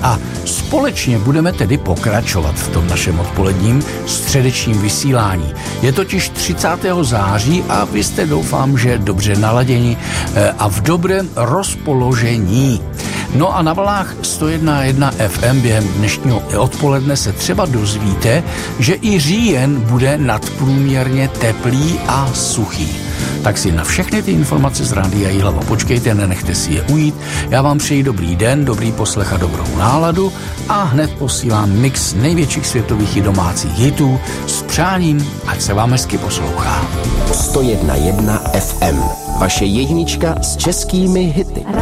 A společně budeme tedy pokračovat v tom našem odpoledním středečním vysílání. Je totiž 30. září a vy jste, doufám, že dobře naladěni a v dobrém rozpoložení. No a na vlnách 101.1 FM během dnešního odpoledne se třeba dozvíte, že i říjen bude nadprůměrně teplý a suchý. Tak si na všechny ty informace z Rádia Jihlava počkejte, nenechte si je ujít. Já vám přeji dobrý den, dobrý poslech a dobrou náladu a hned posílám mix největších světových i domácích hitů s přáním, ať se vám hezky poslouchá. 101.1 FM, vaše jednička s českými hity.